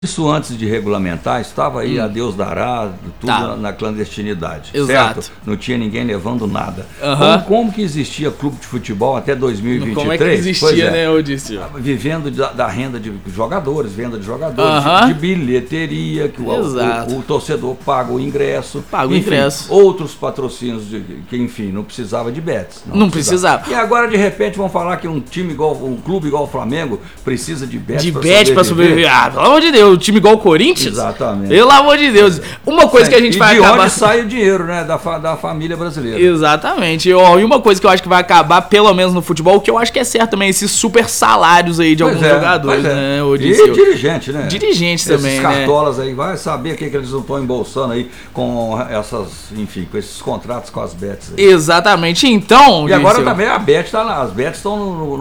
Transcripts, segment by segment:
Isso antes de regulamentar, estava aí a Deus dará, tudo Tá. na clandestinidade, Exato. certo? Não tinha ninguém levando nada. Aham. Como que existia clube de futebol até 2023? Como é que existia, né, Odício? Vivendo da renda de jogadores, venda de jogadores, Aham. de bilheteria, que Exato. o torcedor paga o ingresso. Paga o enfim, ingresso. Outros patrocínios, que enfim, não precisava de bets. Não precisava. E agora, de repente, vão falar que um clube igual o Flamengo precisa de bets De pra bet pra sobreviver. Ah, pelo amor de Deus, o time igual o Corinthians? Exatamente. Pelo amor de Deus. Uma coisa que a gente vai de acabar... onde sai o dinheiro, né? Da família brasileira. Exatamente. E uma coisa que eu acho que vai acabar, pelo menos no futebol, que eu acho que é certo também, esses super salários aí de alguns jogadores, né? E dirigente, né? Dirigente também, esses né? cartolas aí, vai saber o que eles não estão embolsando aí com com esses contratos com as bets aí. Exatamente. Então, E agora Dirceu, também a bet tá lá, as bets estão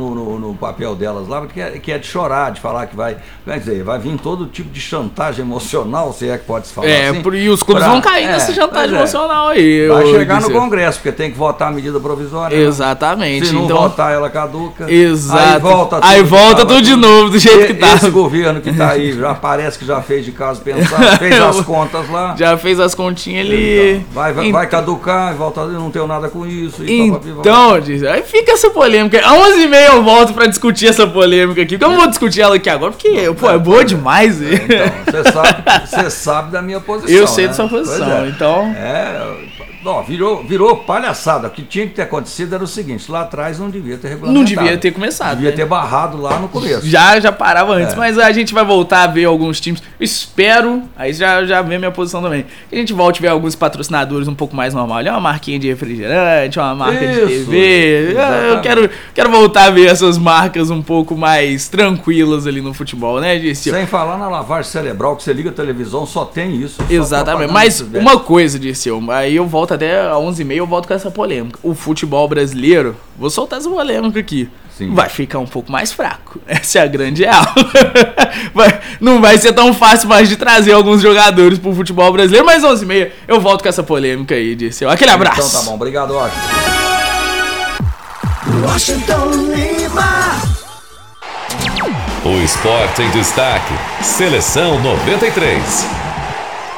no papel delas lá, que é de chorar, de falar que vai dizer, vai vir todo tipo de chantagem emocional, se é que pode se falar assim. e os clubes vão cair nessa chantagem emocional aí. Vai chegar no Dirceu. Congresso, porque tem que votar a medida provisória. Exatamente. Se não então, votar, ela caduca. Exato. Aí volta tudo de novo, do jeito que tá. Esse governo que tá aí, já parece que já fez de caso pensado, fez as contas lá. Já fez as continhas ali. Então, vai caducar, volta, não tenho nada com isso. Então, aí fica essa polêmica. Às 11h30 eu volto pra discutir essa polêmica aqui. Porque eu não vou discutir ela aqui agora, porque, pô, é boa demais. Então, você sabe da minha posição. Eu sei né? da sua posição, É. então... Não, virou palhaçada. O que tinha que ter acontecido era o seguinte: lá atrás não devia ter regulamentado. Não devia ter começado. Devia né? ter barrado lá no começo. Já parava antes, mas a gente vai voltar a ver alguns times. Espero, aí já vê minha posição também. Que a gente volte a ver alguns patrocinadores um pouco mais normal. Uma marquinha de refrigerante, uma marca de TV. Eu quero voltar a ver essas marcas um pouco mais tranquilas ali no futebol, né, Dirceu? Sem falar na lavagem cerebral, que você liga a televisão, só tem isso. Exatamente. Mas uma coisa, Dirceu, aí eu volto até às 11h30, eu volto com essa polêmica. O futebol brasileiro, vou soltar essa polêmica aqui. Sim. Vai ficar um pouco mais fraco. Essa é a grande real. Não vai ser tão fácil mais de trazer alguns jogadores pro futebol brasileiro, mas 11h30 eu volto com essa polêmica aí, Dirceu. Aquele abraço. Então tá bom, obrigado, Washington Lima. O esporte em destaque. Seleção 93.